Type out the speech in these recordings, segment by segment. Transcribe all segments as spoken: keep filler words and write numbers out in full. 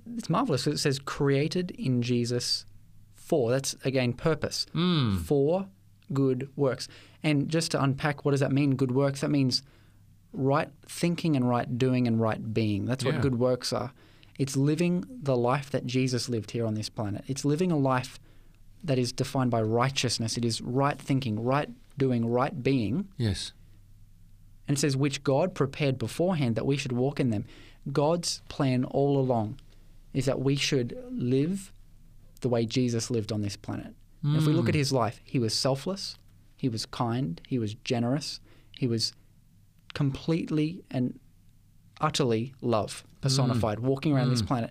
it's marvelous. It says created in Jesus for. That's, again, purpose. Mm. For good works. And just to unpack, what does that mean, good works? That means right thinking and right doing and right being. That's what Yeah. good works are. It's living the life that Jesus lived here on this planet. It's living a life that is defined by righteousness. It is right thinking, right doing, right being. Yes. And it says, which God prepared beforehand that we should walk in them. God's plan all along is that we should live the way Jesus lived on this planet. Mm. If we look at his life, he was selfless, he was kind, he was generous, he was completely and utterly love personified, mm. walking around mm. this planet.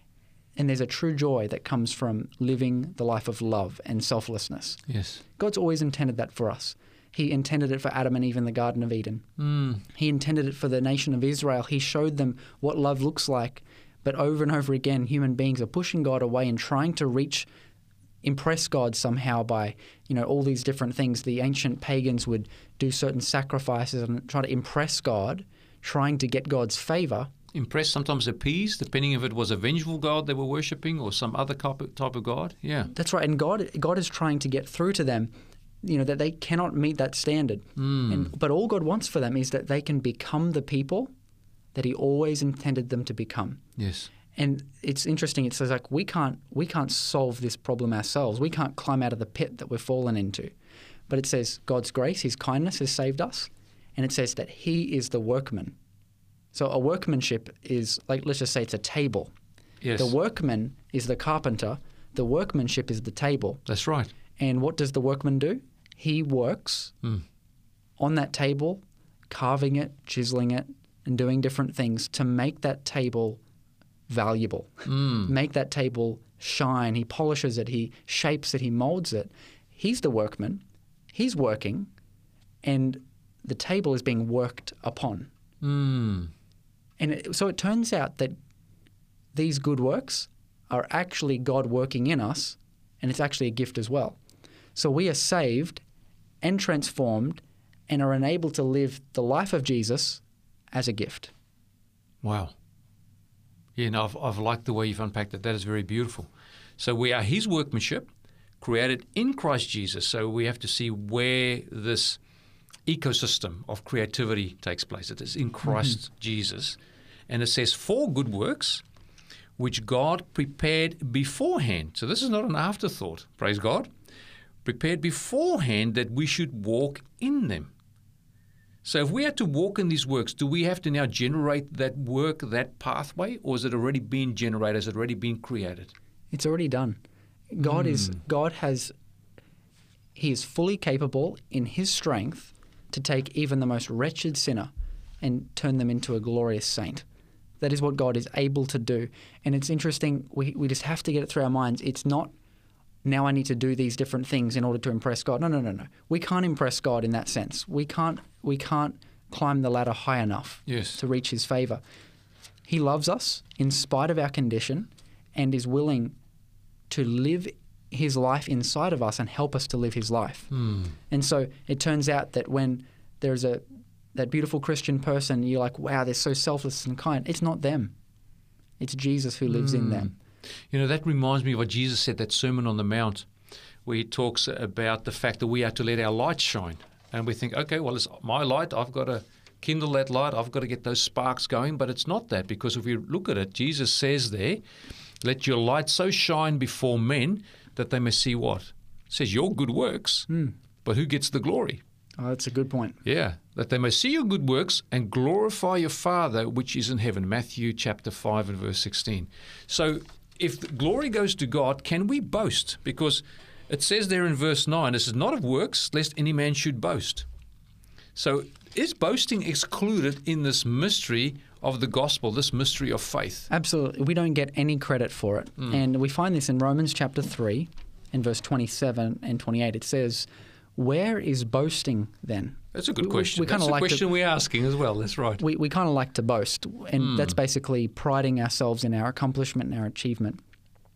And there's a true joy that comes from living the life of love and selflessness. Yes. God's always intended that for us. He intended it for Adam and Eve in the Garden of Eden. Mm. He intended it for the nation of Israel. He showed them what love looks like. But over and over again, human beings are pushing God away and trying to reach, impress God somehow by, you know, all these different things. The ancient pagans would do certain sacrifices and try to impress God, trying to get God's favor. Impress, sometimes appease, depending if it was a vengeful God they were worshipping or some other type of God. Yeah. That's right. And God, God is trying to get through to them, you know, that they cannot meet that standard. Mm. And, but all God wants for them is that they can become the people that he always intended them to become. Yes. And it's interesting. It says, like, we can't we can't solve this problem ourselves. We can't climb out of the pit that we've fallen into. But it says God's grace, his kindness has saved us. And it says that he is the workman. So a workmanship is, like, let's just say it's a table. Yes. The workman is the carpenter. The workmanship is the table. That's right. And what does the workman do? He works mm. on that table, carving it, chiseling it, and doing different things to make that table valuable, mm. make that table shine. He polishes it, he shapes it, he molds it. He's the workman. He's working, and the table is being worked upon. Mm. And it, so it turns out that these good works are actually God working in us, and it's actually a gift as well. So we are saved and transformed and are enabled to live the life of Jesus as a gift. Wow. Yeah, no, I've, I've liked the way you've unpacked it. That is very beautiful. So we are his workmanship, created in Christ Jesus. So we have to see where this ecosystem of creativity takes place. It is in Christ mm-hmm. Jesus. And it says, for good works, which God prepared beforehand. So this is not an afterthought, praise God. Prepared beforehand that we should walk in them. So if we had to walk in these works, do we have to now generate that work, that pathway, or is it already been generated? Has it already been created? It's already done. God mm. is God has he is fully capable in his strength to take even the most wretched sinner and turn them into a glorious saint. That is what God is able to do. And it's interesting, we we just have to get it through our minds. It's not, now I need to do these different things in order to impress God. No, no, no, no. We can't impress God in that sense. We can't we can't climb the ladder high enough yes. to reach his favor. He loves us in spite of our condition and is willing to live his life inside of us and help us to live his life. Mm. And so it turns out that when there's a that beautiful Christian person, you're like, wow, they're so selfless and kind. It's not them. It's Jesus who lives mm. in them. You know, that reminds me of what Jesus said, that Sermon on the Mount, where he talks about the fact that we are to let our light shine. And we think, okay, well, it's my light. I've got to kindle that light. I've got to get those sparks going. But it's not that, because if you look at it, Jesus says there, let your light so shine before men that they may see what? It says your good works, mm. but who gets the glory? Oh, that's a good point. Yeah, that they may see your good works and glorify your Father which is in heaven. Matthew chapter five and verse sixteen. So if the glory goes to God, can we boast? Because it says there in verse nine, this is not of works, lest any man should boast. So is boasting excluded in this mystery of the gospel, this mystery of faith? Absolutely. We don't get any credit for it. Mm. And we find this in Romans chapter three, in verse twenty-seven and twenty-eight. It says, where is boasting then? That's a good we, question. We, we that's a like question to, we're asking as well. That's right. We, we kind of like to boast. And mm. that's basically priding ourselves in our accomplishment and our achievement.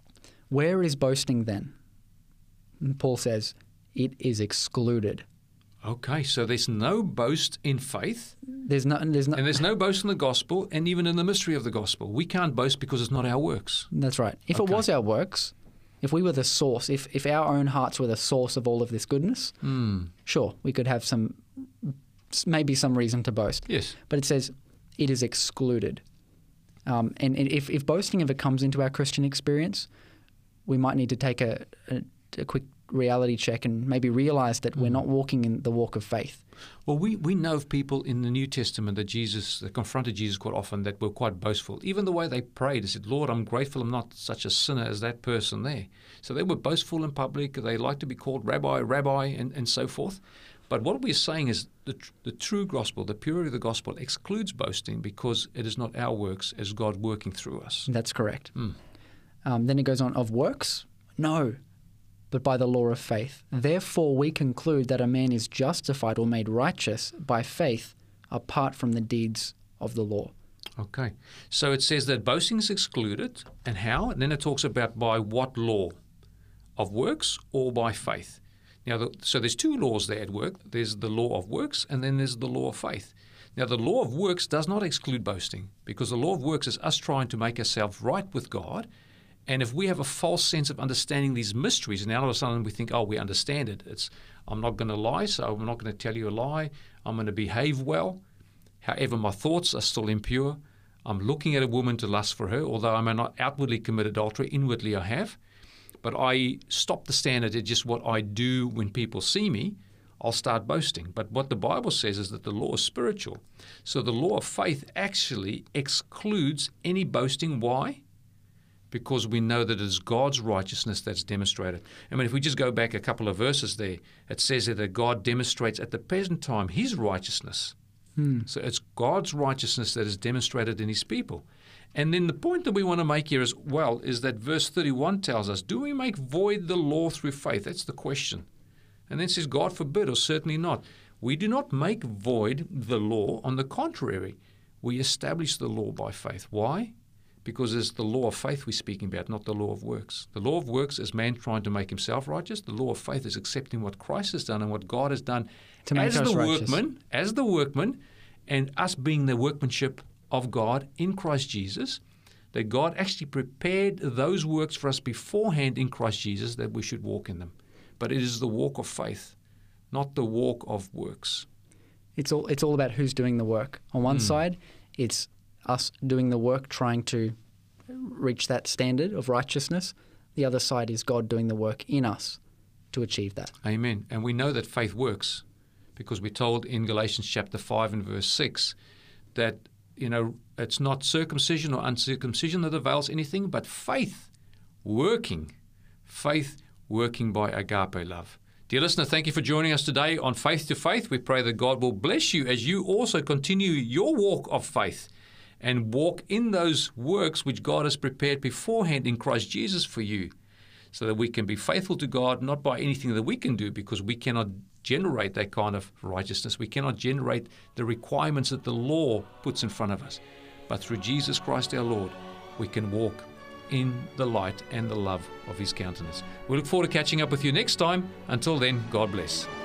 Where is boasting then? And Paul says, it is excluded Okay, so there's no boast in faith, There's no, there's no, and there's no boast in the gospel, and even in the mystery of the gospel. We can't boast because it's not our works. That's right. If Okay. it was our works, if we were the source, if, if our own hearts were the source of all of this goodness, Mm. sure, we could have some, maybe some reason to boast. Yes. But it says it is excluded. Um, and, and if, if boasting ever comes into our Christian experience, we might need to take a, a, a quick reality check and maybe realize that we're not walking in the walk of faith. Well, we, we know of people in the New Testament that Jesus, that confronted Jesus quite often, that were quite boastful. Even the way they prayed, they said, Lord, I'm grateful I'm not such a sinner as that person there. So they were boastful in public. They liked to be called rabbi, rabbi, and, and so forth. But what we're saying is the, tr- the true gospel, the purity of the gospel, excludes boasting because it is not our works as God working through us. That's correct. Mm. Um, then it goes on, of works? No, but by the law of faith. Therefore we conclude that a man is justified or made righteous by faith apart from the deeds of the law. Okay. So it says that boasting is excluded. And how? And then it talks about by what law? Of works or by faith? Now, the, so there's two laws there at work. There's the law of works and then there's the law of faith. Now, the law of works does not exclude boasting because the law of works is us trying to make ourselves right with God. And if we have a false sense of understanding these mysteries, and now all of a sudden we think, oh, we understand it. It's, I'm not going to lie, so I'm not going to tell you a lie. I'm going to behave well. However, my thoughts are still impure. I'm looking at a woman to lust for her, although I may not outwardly commit adultery, inwardly I have. But I stop the standard at just what I do when people see me. I'll start boasting. But what the Bible says is that the law is spiritual. So the law of faith actually excludes any boasting. Why? Because we know that it is God's righteousness that's demonstrated. I mean, if we just go back a couple of verses there, it says that God demonstrates at the present time His righteousness. Hmm. So it's God's righteousness that is demonstrated in His people. And then the point that we want to make here as well is that verse thirty-one tells us, do we make void the law through faith? That's the question. And then it says, God forbid, or certainly not. We do not make void the law. On the contrary, we establish the law by faith. Why? Because it's the law of faith we're speaking about, not the law of works. The law of works is man trying to make himself righteous. The law of faith is accepting what Christ has done and what God has done To make as us the righteous. workman, as the workman, and us being the workmanship of God in Christ Jesus, that God actually prepared those works for us beforehand in Christ Jesus that we should walk in them. But it is the walk of faith, not the walk of works. It's all it's all about who's doing the work. On one Mm. side, it's us doing the work trying to reach that standard of righteousness. The other side is God doing the work in us to achieve that. Amen. And we know that faith works because we're told in Galatians chapter five and verse six that, you know, it's not circumcision or uncircumcision that avails anything, but faith working. Faith working by agape love. Dear listener, thank you for joining us today on Faith to Faith. We pray that God will bless you as you also continue your walk of faith and walk in those works which God has prepared beforehand in Christ Jesus for you, so that we can be faithful to God, not by anything that we can do, because we cannot generate that kind of righteousness. We cannot generate the requirements that the law puts in front of us. But through Jesus Christ our Lord, we can walk in the light and the love of His countenance. We look forward to catching up with you next time. Until then, God bless.